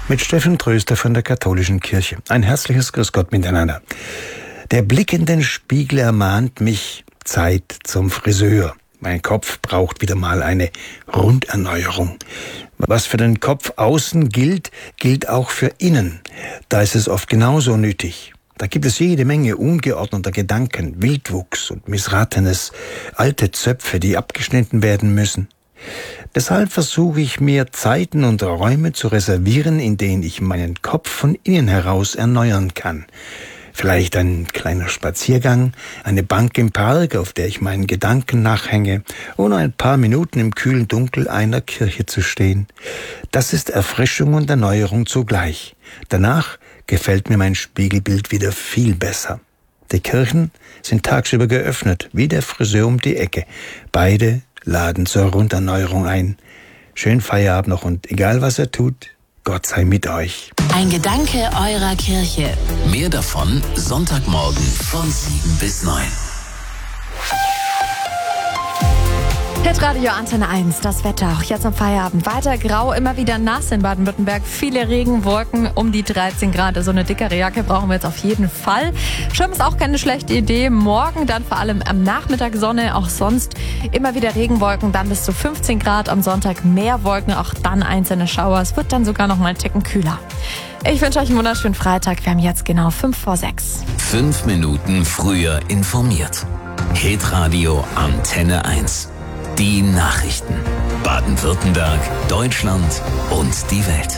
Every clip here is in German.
mit Steffen Tröster von der Katholischen Kirche. Ein herzliches Grüß Gott miteinander. Der Blick in den Spiegel ermahnt mich, Zeit zum Friseur. Mein Kopf braucht wieder mal eine Runderneuerung. Was für den Kopf außen gilt, gilt auch für innen. Da ist es oft genauso nötig. Da gibt es jede Menge ungeordneter Gedanken, Wildwuchs und Missratenes, alte Zöpfe, die abgeschnitten werden müssen. Deshalb versuche ich mir Zeiten und Räume zu reservieren, in denen ich meinen Kopf von innen heraus erneuern kann. Vielleicht ein kleiner Spaziergang, eine Bank im Park, auf der ich meinen Gedanken nachhänge, oder ein paar Minuten im kühlen Dunkel einer Kirche zu stehen. Das ist Erfrischung und Erneuerung zugleich. Danach gefällt mir mein Spiegelbild wieder viel besser. Die Kirchen sind tagsüber geöffnet, wie der Friseur um die Ecke. Beide laden zur Runderneuerung ein. Schönen Feierabend noch und egal was ihr tut, Gott sei mit euch. Ein Gedanke eurer Kirche. Mehr davon Sonntagmorgen von 7 bis 9. Hitradio Antenne 1, das Wetter, auch jetzt am Feierabend. Weiter grau, immer wieder nass in Baden-Württemberg. Viele Regenwolken, um die 13 Grad. Also eine dickere Jacke brauchen wir jetzt auf jeden Fall. Schirm ist auch keine schlechte Idee. Morgen dann vor allem am Nachmittag Sonne, auch sonst immer wieder Regenwolken. Dann bis zu 15 Grad, am Sonntag mehr Wolken, auch dann einzelne Schauer. Es wird dann sogar noch mal einen Ticken kühler. Ich wünsche euch einen wunderschönen Freitag. Wir haben jetzt genau 5:06. 5 Minuten früher informiert. Hitradio Antenne 1. Die Nachrichten. Baden-Württemberg, Deutschland und die Welt.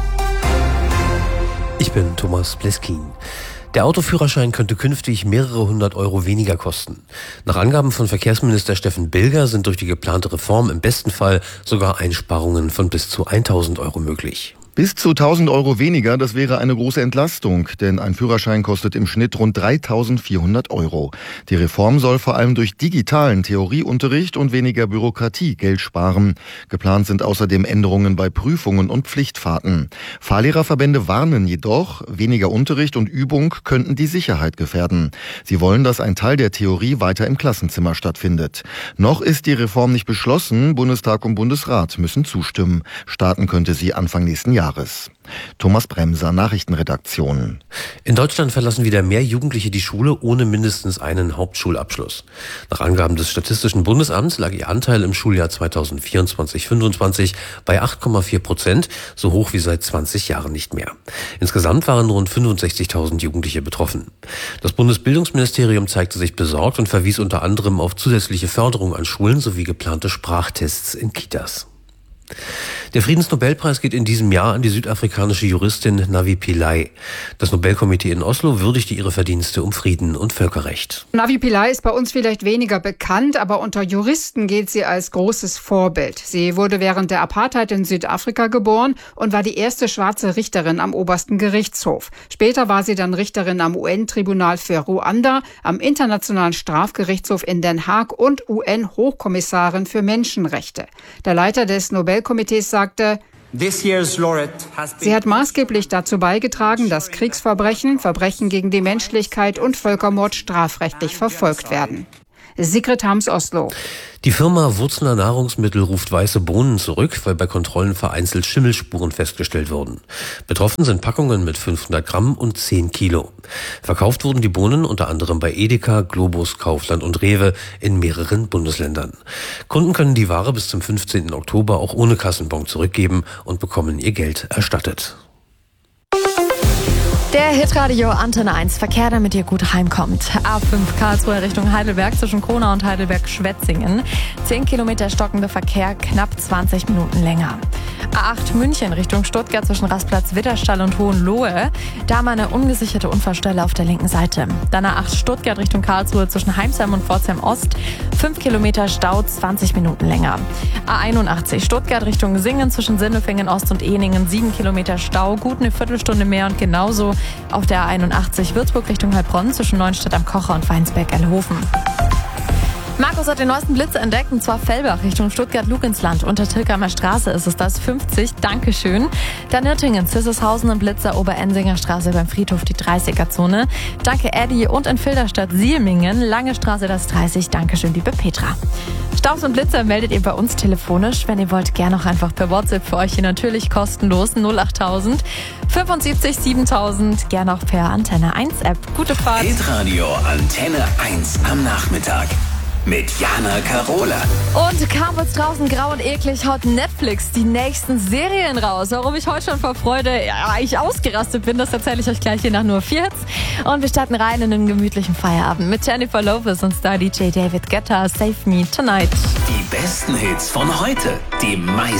Ich bin Thomas Bleskin. Der Autoführerschein könnte künftig mehrere 100 Euro weniger kosten. Nach Angaben von Verkehrsminister Steffen Bilger sind durch die geplante Reform im besten Fall sogar Einsparungen von bis zu 1.000 Euro möglich. Bis zu 1.000 Euro weniger, das wäre eine große Entlastung, denn ein Führerschein kostet im Schnitt rund 3.400 Euro. Die Reform soll vor allem durch digitalen Theorieunterricht und weniger Bürokratie Geld sparen. Geplant sind außerdem Änderungen bei Prüfungen und Pflichtfahrten. Fahrlehrerverbände warnen jedoch, weniger Unterricht und Übung könnten die Sicherheit gefährden. Sie wollen, dass ein Teil der Theorie weiter im Klassenzimmer stattfindet. Noch ist die Reform nicht beschlossen, Bundestag und Bundesrat müssen zustimmen. Starten könnte sie Anfang nächsten Jahres. Thomas Bremser, Nachrichtenredaktion. In Deutschland verlassen wieder mehr Jugendliche die Schule ohne mindestens einen Hauptschulabschluss. Nach Angaben des Statistischen Bundesamts lag ihr Anteil im Schuljahr 2024/25 bei 8,4%, so hoch wie seit 20 Jahren nicht mehr. Insgesamt waren rund 65.000 Jugendliche betroffen. Das Bundesbildungsministerium zeigte sich besorgt und verwies unter anderem auf zusätzliche Förderung an Schulen sowie geplante Sprachtests in Kitas. Der Friedensnobelpreis geht in diesem Jahr an die südafrikanische Juristin Navi Pillay. Das Nobelkomitee in Oslo würdigte ihre Verdienste um Frieden und Völkerrecht. Navi Pillay ist bei uns vielleicht weniger bekannt, aber unter Juristen gilt sie als großes Vorbild. Sie wurde während der Apartheid in Südafrika geboren und war die erste schwarze Richterin am obersten Gerichtshof. Später war sie dann Richterin am UN-Tribunal für Ruanda, am Internationalen Strafgerichtshof in Den Haag und UN-Hochkommissarin für Menschenrechte. Der Leiter des Nobelkomitees sagte, sie hat maßgeblich dazu beigetragen, dass Kriegsverbrechen, Verbrechen gegen die Menschlichkeit und Völkermord strafrechtlich verfolgt werden. Sigrid Harms, Oslo. Die Firma Wurzler Nahrungsmittel ruft weiße Bohnen zurück, weil bei Kontrollen vereinzelt Schimmelspuren festgestellt wurden. Betroffen sind Packungen mit 500 Gramm und 10 Kilo. Verkauft wurden die Bohnen unter anderem bei Edeka, Globus, Kaufland und Rewe in mehreren Bundesländern. Kunden können die Ware bis zum 15. Oktober auch ohne Kassenbon zurückgeben und bekommen ihr Geld erstattet. Der Hitradio Antenne 1 Verkehr, damit ihr gut heimkommt. A5 Karlsruhe Richtung Heidelberg zwischen Kronau und Heidelberg-Schwetzingen. 10 Kilometer stockender Verkehr, knapp 20 Minuten länger. A8 München Richtung Stuttgart zwischen Rastplatz Widderstall und Hohenlohe. Da mal eine ungesicherte Unfallstelle auf der linken Seite. Dann A8 Stuttgart Richtung Karlsruhe zwischen Heimsheim und Pforzheim Ost. 5 Kilometer Stau, 20 Minuten länger. A81 Stuttgart Richtung Singen zwischen Sindelfingen Ost und Ehningen. 7 Kilometer Stau, gut eine Viertelstunde mehr und genauso auf der A81 Würzburg Richtung Heilbronn zwischen Neuenstadt am Kocher und Weinsberg-Elhofen. Markus hat den neuesten Blitz entdeckt, und zwar Fellbach Richtung Stuttgart-Luginsland. Unter Tilgheimer Straße ist es das 50. Dankeschön. Dann Nürtingen, Zisselshausen im Blitzer, Oberensinger Straße beim Friedhof die 30er-Zone. Danke Eddie. Und in Filderstadt Sielmingen, Lange Straße das 30. Dankeschön, liebe Petra. Staus und Blitzer meldet ihr bei uns telefonisch. Wenn ihr wollt, gerne auch einfach per WhatsApp für euch hier natürlich kostenlos 08000 75 7000. Gerne auch per Antenne 1 App. Gute Fahrt. Hitradio Antenne 1 am Nachmittag. Mit Jana Karola. Und kaum wird's draußen grau und eklig, haut Netflix die nächsten Serien raus. Warum ich heute schon vor Freude ich ausgerastet bin, das erzähle ich euch gleich hier nach nur 4 Hits. Und wir starten rein in einen gemütlichen Feierabend mit Jennifer Lopez und Star-DJ David Guetta. Save Me Tonight. Die besten Hits von heute. Die meisten